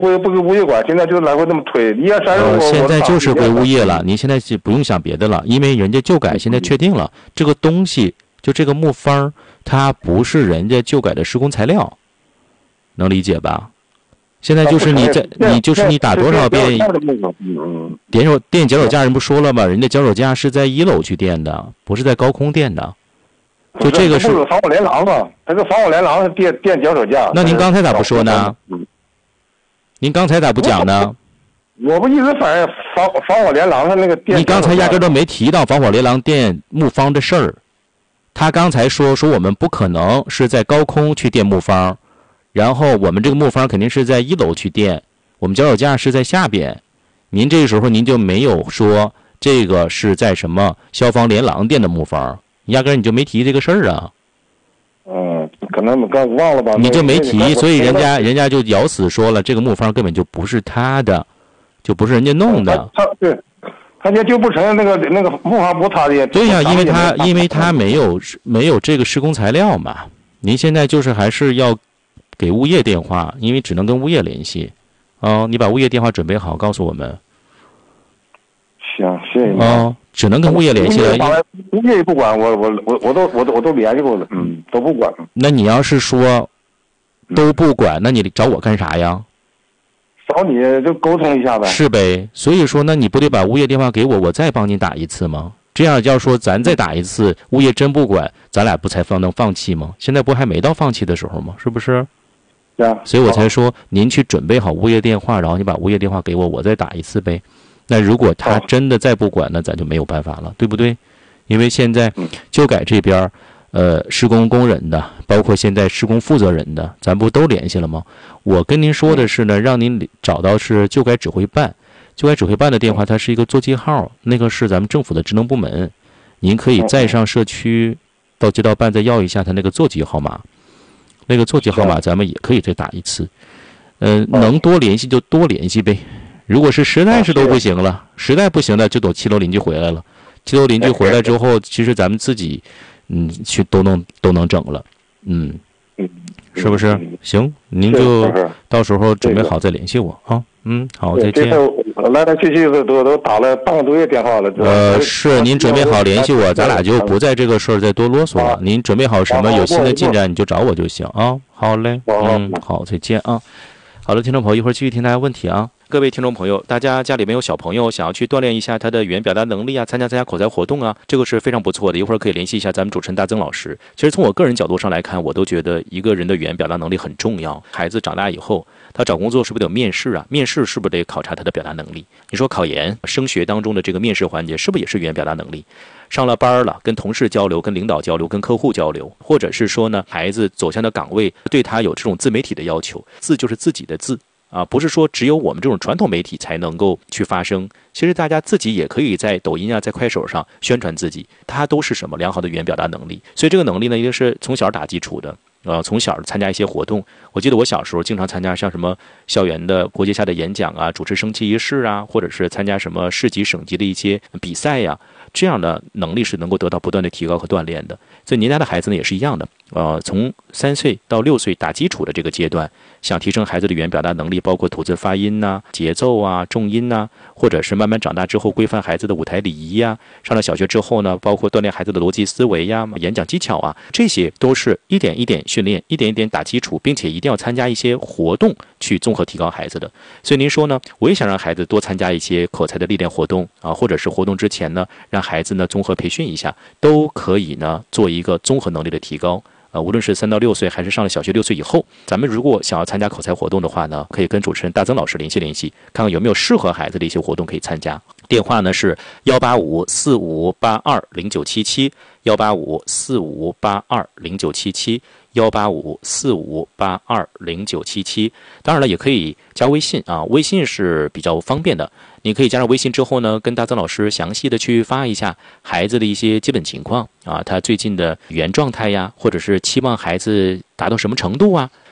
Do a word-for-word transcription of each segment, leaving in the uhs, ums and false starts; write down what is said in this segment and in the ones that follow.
归不归物业管，现在就来回这么推，一二三十、呃。 现在就是归物业了，您现在是不用想别的了，因为人家旧改现在确定了，嗯、这个东西就这个木方，它不是人家旧改的施工材料，能理解吧？现在就是你在你就是你打多少遍点手电脚手架，人不说了吗？人家脚手架是在一楼去垫的，不是在高空垫的。就这个是防火连廊嘛？它是防火连廊垫垫脚手架。 那您刚才咋不说呢？您刚才咋不讲呢？ 我不一直反映防防火连廊的那个垫。 你刚才压根都没提到防火连廊垫木方的事儿。他刚才说说我们不可能是在高空去垫木方。然后我们这个木方肯定是在一楼去垫，我们脚手架是在下边。您这个时候您就没有说这个是在什么消防连廊垫的木方，压根你就没提这个事儿啊。 嗯，可能刚忘了吧。 你就没提，所以人家人家就咬死说了，这个木方根本就不是他的，就不是人家弄的。 他对，他家就不承认那个那个木方不他的。 对呀、啊，因为他因为他没有没有这个施工材料嘛。您现在就是还是要。给物业电话，因为只能跟物业联系，哦，你把物业电话准备好，告诉我们。 行，谢谢你。 哦，只能跟物业联系了。 物业也不管，我我我我都我都我都联系过了，嗯，都不管。 那你要是说都不管，那你找我干啥呀？ 找你就沟通一下呗。 是呗，所以说，那你不得把物业电话给我，我再帮你打一次吗？这样要说咱再打一次，物业真不管，咱俩不才放能放弃吗？现在不还没到放弃的时候吗？是不是？ 对啊。 所以我才说您去准备好物业电话，然后你把物业电话给我，我再打一次呗。那如果他真的再不管，那咱就没有办法了，对不对？因为现在旧改这边，呃，施工工人的，包括现在施工负责人的，咱不都联系了吗？我跟您说的是呢，让您找到是旧改指挥办。旧改指挥办的电话，它是一个座机号，那个是咱们政府的职能部门，您可以再上社区到街道办再要一下他那个座机号码，那个座机号码咱们也可以再打一次，呃，能多联系就多联系呗。如果是实在是都不行了，实在不行的就等七楼邻居回来了，七楼邻居回来之后，其实咱们自己嗯去都能都能整了，嗯，是不是？行，您就到时候准备好再联系我啊。嗯，好，再见。 来来去去都都打了半个多月电话了。 呃，是您准备好联系我，咱俩就不在这个事儿再多啰嗦了。您准备好什么有新的进展，你就找我就行啊。好嘞，嗯，好，再见啊。好的，听众朋友，一会儿继续听大家问题啊。各位听众朋友，大家家里面有小朋友想要去锻炼一下他的语言表达能力啊，参加参加口才活动啊，这个是非常不错的。一会儿可以联系一下咱们主持人大曾老师。其实从我个人角度上来看，我都觉得一个人的语言表达能力很重要。孩子长大以后，他找工作是不是得有面试啊？面试是不是得考察他的表达能力？你说考研、升学当中的这个面试环节，是不是也是语言表达能力？上了班了，跟同事交流、跟领导交流、跟客户交流，或者是说呢，孩子走向的岗位对他有这种自媒体的要求，自就是自己的自。啊，不是说只有我们这种传统媒体才能够去发声，其实大家自己也可以在抖音啊，在快手上宣传自己，它都是什么良好的语言表达能力。所以这个能力呢，一定是从小打基础的。呃，从小参加一些活动，我记得我小时候经常参加像什么校园的国际下的演讲啊，主持升旗仪式啊，或者是参加什么市级、省级的一些比赛呀、啊，这样的能力是能够得到不断的提高和锻炼的。所以您家的孩子呢也是一样的，呃，从三岁到六岁打基础的这个阶段，想提升孩子的语言表达能力，包括吐字发音呐、啊、节奏啊、重音呐、啊，或者是慢慢长大之后规范孩子的舞台礼仪呀、啊，上了小学之后呢，包括锻炼孩子的逻辑思维呀、演讲技巧啊，这些都是一点一点训练，一点一点打基础，并且一定要参加一些活动去综合提高孩子的。所以您说呢，我也想让孩子多参加一些口才的历练活动啊，或者是活动之前呢，让孩子呢综合培训一下，都可以呢做一个综合能力的提高。呃，无论是三到六岁，还是上了小学六岁以后，咱们如果想要参加口才活动的话呢，可以跟主持人大曾老师联系联系，看看有没有适合孩子的一些活动可以参加。电话呢是幺八五四五八二零九七七，幺八五四五八二零九七七，幺八五四五八二零九七七。当然了，也可以加微信啊，微信是比较方便的。你可以加上微信之后呢，跟大曾老师详细的去发一下孩子的一些基本情况啊，他最近的语言状态呀，或者是期望孩子达到什么程度啊，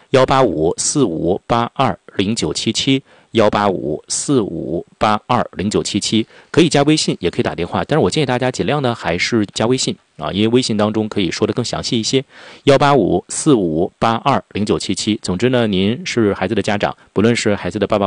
幺八五四五八二零九七七，幺八五四五八二零九七七，可以加微信，也可以打电话，但是我建议大家尽量呢还是加微信啊，因为微信当中可以说的更详细一些。幺八五四五八二零九七七。总之呢，您是孩子的家长，不论是孩子的爸爸